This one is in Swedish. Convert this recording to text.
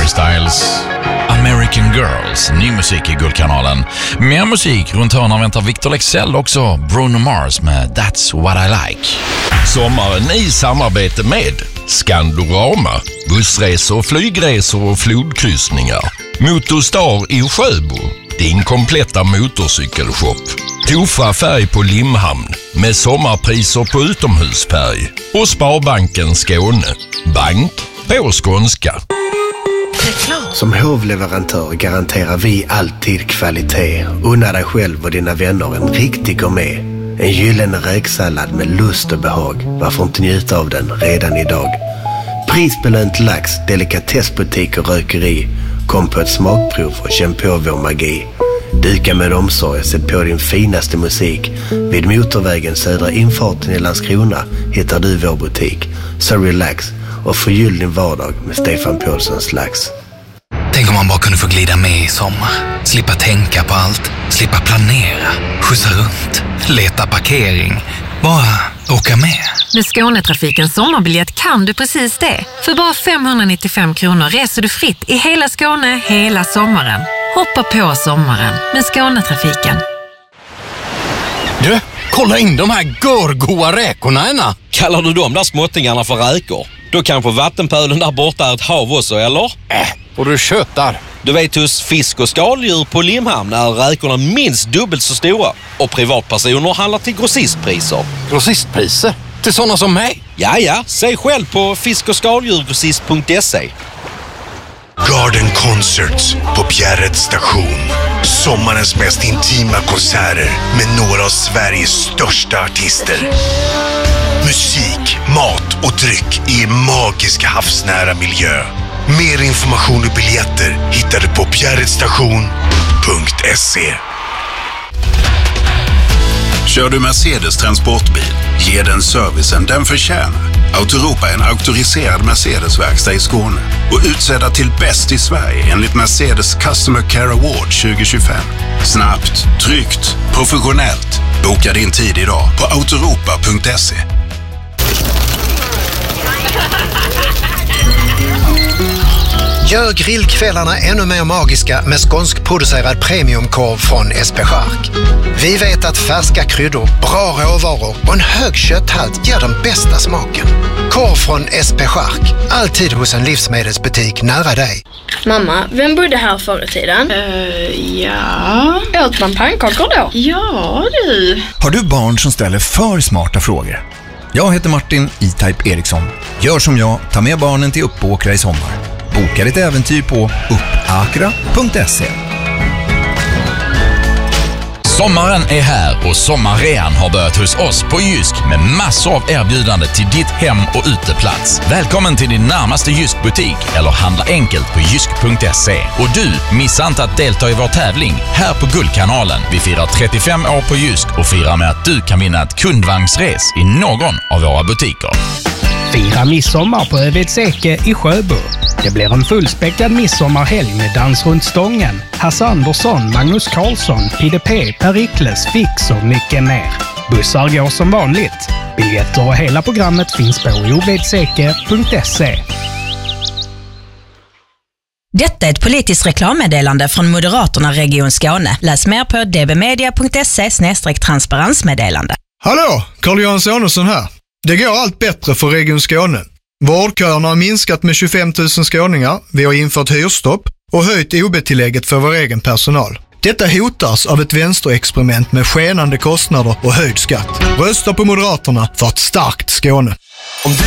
Styles, American Girls, ny musik i Guldkanalen. Mer musik runt hörnan väntar Victor Leksell också, Bruno Mars med That's What I Like. Sommaren i samarbete med Skandorama, bussresor, flygresor och flodkryssningar. Motorstar i Sjöbo, din kompletta motorcykelshop. Tofa färg på Limhamn med sommarpriser på utomhusfärg. Och Sparbanken Skåne, bank på skånska. Som hovleverantör garanterar vi alltid kvalitet. Unna dig själv och dina vänner en riktig gourmet. En gyllene räksallad med lust och behag. Varför inte njuta av den redan idag? Prisbelönt lax, delikatessbutik och rökeri. Kom på ett smakprov och känn på vår magi. Dyka med omsorg, sätt på din finaste musik. Vid motorvägen södra infarten i Landskrona hittar du vår butik. Så relax och förgyll din vardag med Stefan Paulssons lax. Tänk om man bara kunde få glida med i sommar. Slippa tänka på allt, slippa planera, skjutsa runt, leta parkering. Bara åka med. Med Skånetrafikens sommarbiljett kan du precis det. För bara 595 kronor reser du fritt i hela Skåne hela sommaren. Hoppa på sommaren med Skånetrafiken. Du, kolla in de här görgoa räkorna ena. Kallar du de där småttingarna för räkor? Då kanske vattenpölen där borta är ett hav också, eller? Och du köttar. Du vet, hos fisk- och skaldjur på Limhamn är räkorna minst dubbelt så stora. Och privatpersoner handlar till grossistpriser. Grossistpriser? Till sådana som mig? Ja, säg själv på fisk- och skaldjurgrossist.se. Garden Concerts på Bjärreds station. Sommarens mest intima konserter med några av Sveriges största artister. Musik, mat och dryck i en magisk havsnära miljö. Mer information och biljetter hittar du på bjärredstation.se. Kör du Mercedes transportbil, ge den servicen den förtjänar. Autoropa är en auktoriserad Mercedes-verkstad i Skåne och utsedda till bäst i Sverige enligt Mercedes Customer Care Award 2025. Snabbt, tryggt, professionellt. Boka din tid idag på autoropa.se. Gör grillkvällarna ännu mer magiska med skånskproducerad premiumkorv från SP Chark. Vi vet att färska kryddor, bra råvaror och en hög kötthalt ger den bästa smaken. Korv från SP Chark, alltid hos en livsmedelsbutik nära dig. Mamma, vem bodde här förr i tiden? Ja... Åt man pannkakor då? Ja, du. Har du barn som ställer för smarta frågor? Jag heter Martin E-Type Eriksson. Gör som jag, ta med barnen till Uppåkra i sommar. Boka ditt äventyr på uppakra.se. Sommaren är här och sommarrean har börjat hos oss på Jysk med massor av erbjudande till ditt hem- och uteplats. Välkommen till din närmaste Jysk-butik eller handla enkelt på jysk.se. Och du, missa inte att delta i vår tävling här på Guldkanalen. Vi firar 35 år på Jysk och firar med att du kan vinna ett kundvagnsres i någon av våra butiker. Fira midsommar på Övedseke i Sjöbo. Det blir en fullspäckad midsommarhelg med dans runt stången, Hasse Andersson, Magnus Karlsson, PDP, Perikles, Fix och mycket mer. Bussar går som vanligt. Biljetter och hela programmet finns på ovedseke.se. Detta är ett politiskt reklammeddelande från Moderaterna Region Skåne. Läs mer på dbmedia.se/transparensmeddelande. Hallå, Carl-Johan Sonesson här. Det går allt bättre för Region Skåne. Vårdköerna har minskat med 25 000 skåningar, vi har infört hyrstopp och höjt OB-tillägget för vår egen personal. Detta hotas av ett vänsterexperiment med skenande kostnader och höjd skatt. Rösta på Moderaterna för ett starkt Skåne.